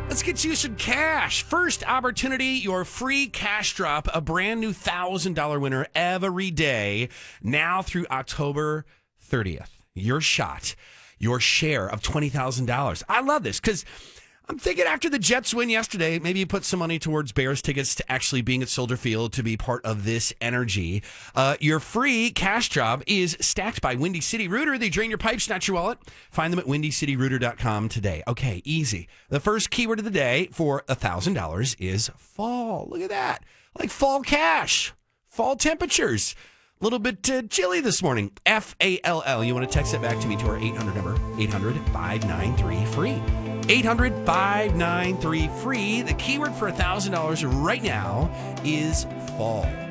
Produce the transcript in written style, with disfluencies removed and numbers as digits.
Let's get you some cash. First opportunity, your free cash drop, a brand new $1,000 winner every day, now through October 30th. Your shot, your share of $20,000. I love this because I'm thinking after the Jets win yesterday, maybe you put some money towards Bears tickets to actually being at Soldier Field to be part of this energy. Your free cash drop is stacked by Windy City Rooter. They drain your pipes, not your wallet. Find them at windycityrooter.com today. Okay, easy. The first keyword of the day for $1,000 is fall. Look at that. Like fall cash, fall temperatures. A little bit chilly this morning. FALL. You want to text it back to me to our 800 number, 800-593-FREE. 800-593-FREE. The keyword for $1,000 right now is fall.